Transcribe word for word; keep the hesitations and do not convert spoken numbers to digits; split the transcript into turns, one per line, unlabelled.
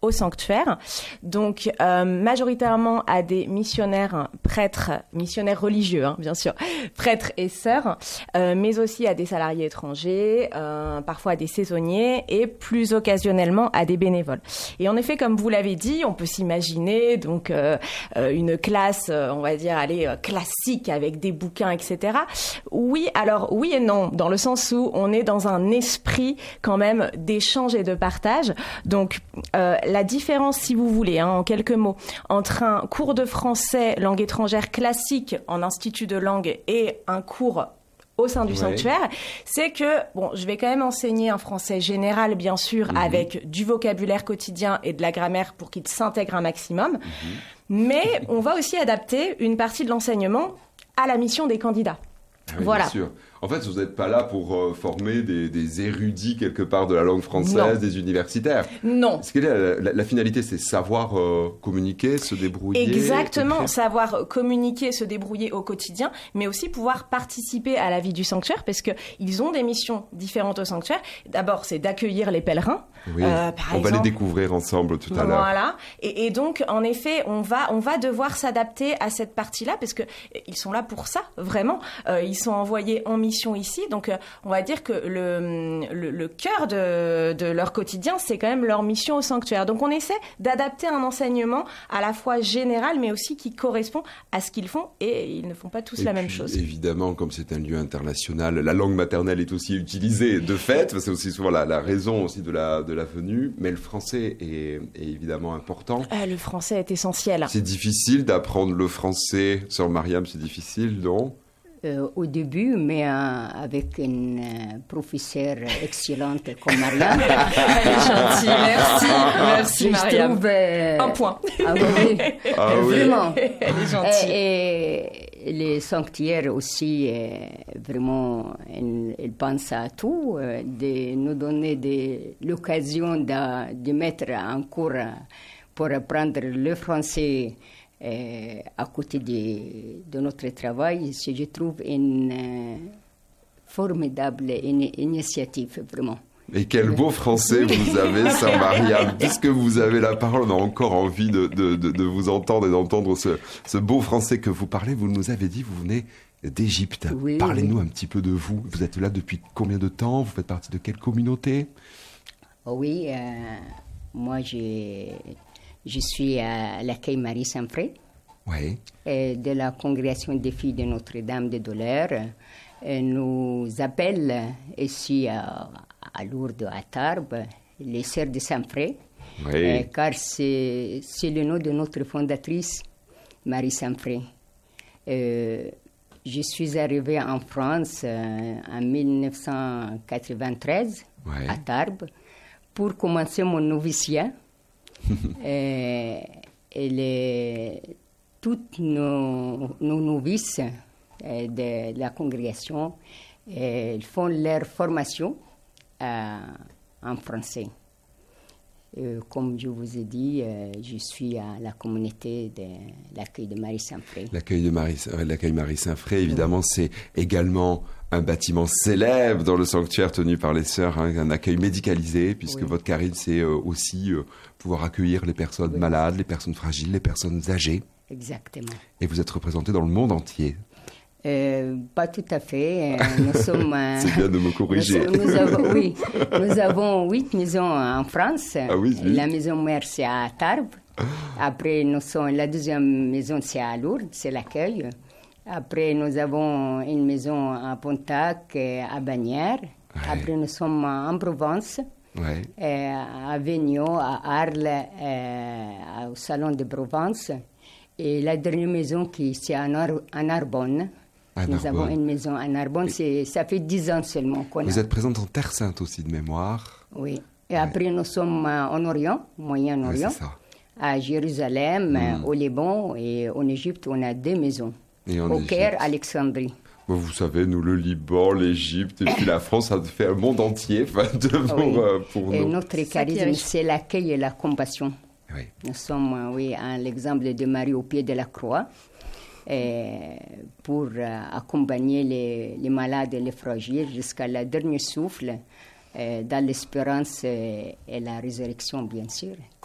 au sanctuaire, donc euh, majoritairement à des missionnaires, prêtres, missionnaires religieux, hein, bien sûr, prêtres et sœurs, euh, mais aussi à des salariés étrangers, euh, parfois à des saisonniers et plus occasionnellement à des bénévoles. Et en effet, comme vous l'avez dit, on peut s'imaginer donc euh, euh, une classe, euh, on va dire, allez, euh, classique avec des bouquins, et cetera. Oui, alors oui et non, dans le sens où on est dans un esprit quand même d'échange et de partage. Donc euh, la différence, si vous voulez, hein, en quelques mots, entre un cours de français langue étrangère classique en institut de langue et un cours au sein du ouais. sanctuaire, c'est que, bon, je vais quand même enseigner un français général, bien sûr, mmh. avec du vocabulaire quotidien et de la grammaire pour qu'il s'intègre un maximum, mmh. mais on va aussi adapter une partie de l'enseignement à la mission des candidats.
Ah oui,
voilà.
Bien sûr. En fait, vous n'êtes pas là pour euh, former des, des érudits quelque part de la langue française, non. des universitaires.
Non.
Ce qu'elle est, la, la, la finalité, c'est savoir euh, communiquer, se débrouiller.
Exactement,
écrire.
Savoir communiquer, se débrouiller au quotidien, mais aussi pouvoir participer à la vie du sanctuaire, parce que ils ont des missions différentes au sanctuaire. D'abord, c'est d'accueillir les pèlerins.
Oui.
Euh, par
on
exemple.
va les découvrir ensemble tout à
voilà.
l'heure.
Voilà. Et, et donc, en effet, on va, on va devoir s'adapter à cette partie-là, parce que ils sont là pour ça, vraiment. Euh, ils sont envoyés en mission ici, donc on va dire que le, le, le cœur de, de leur quotidien, c'est quand même leur mission au sanctuaire. Donc on essaie d'adapter un enseignement à la fois général, mais aussi qui correspond à ce qu'ils font, et ils ne font pas tous
et
la
puis,
même chose.
Évidemment, comme c'est un lieu international, la langue maternelle est aussi utilisée de fait, c'est aussi souvent la, la raison aussi de la, de la venue, mais le français est, est évidemment important.
Euh, le français est essentiel.
C'est difficile d'apprendre le français, sœur Mariam, c'est difficile, non ?
Euh, au début, mais euh, avec une euh, professeure excellente comme Mariam.
Elle est gentille, merci. Merci, Mariam.
Trouve, euh,
Un point.
Ah oui,
ah, oui.
Vraiment.
Elle est gentille.
Et, et les sanctuaires aussi, euh, vraiment, ils, ils pensent à tout, euh, de nous donner des, l'occasion de, de mettre en cours pour apprendre le français. Euh, à côté de, de notre travail, c'est, je trouve, une euh, formidable in- initiative, vraiment.
Et quel beau français vous avez, sœur Mariam. Puisque vous avez la parole, on a encore envie de, de, de, de vous entendre et d'entendre ce, ce beau français que vous parlez. Vous nous avez dit, vous venez d'Égypte.
Oui,
Parlez-nous
oui.
un petit peu de vous. Vous êtes là depuis combien de temps ? Vous faites partie de quelle communauté ?
Oui, euh, moi, j'ai... Je suis à l'accueil Marie Saint-Fré,
oui.
de la congrégation des filles de Notre-Dame des Douleurs. Elle nous appelle ici à, à Lourdes, à Tarbes, les sœurs de Saint-Fré,
oui.
car c'est, c'est le nom de notre fondatrice, Marie Saint-Fré. Euh, je suis arrivée en France euh, en dix-neuf cent quatre-vingt-treize, oui. à Tarbes, pour commencer mon noviciat. et, et les, toutes nos, nos novices euh, de la congrégation euh, font leur formation euh, en français. Euh, comme je vous ai dit, euh, je suis à la communauté de l'accueil de Marie Saint-Fré.
L'accueil de Marie, l'accueil Marie Saint-Fré, évidemment, oui. c'est également un bâtiment célèbre dans le sanctuaire tenu par les sœurs, hein, un accueil médicalisé, puisque oui. votre charisme, c'est euh, aussi euh, pouvoir accueillir les personnes oui. malades, les personnes fragiles, les personnes âgées.
Exactement.
Et vous êtes représenté dans le monde entier.
Euh, pas tout à fait. Nous sommes. Euh,
c'est bien de me corriger.
Nous, nous avons, oui, nous avons huit maisons en France.
Ah oui, oui.
La maison mère, c'est à Tarbes. Après, nous sommes, la deuxième maison, c'est à Lourdes, c'est l'accueil. Après, nous avons une maison à Pontac, à Bagnères. Ouais. Après, nous sommes en Provence, ouais. à Avignon, à Arles, euh, au Salon de Provence. Et la dernière maison, qui, c'est à, Nor- à Narbonne. À nous Narbonne. Avons une maison à Narbonne. C'est, ça fait dix ans seulement qu'on a.
Vous êtes présente en Terre Sainte aussi, de mémoire.
Oui. Et ouais. après, nous sommes en Orient, Moyen-Orient.
Ouais, c'est ça.
À Jérusalem, mm. au Liban et en Égypte, on a deux maisons.
Et en
au
Égypte.
Caire, Alexandrie.
Bon, vous savez, nous, le Liban, l'Égypte et puis la France, ça fait un monde entier pour,
oui.
euh, pour
et
nous.
Notre charisme, c'est l'accueil et la compassion.
Oui.
Nous sommes, oui, à l'exemple de Marie au pied de la croix, et pour euh, accompagner les, les malades et les fragiles jusqu'à la dernier souffle, euh, dans l'espérance et, et la résurrection, bien sûr.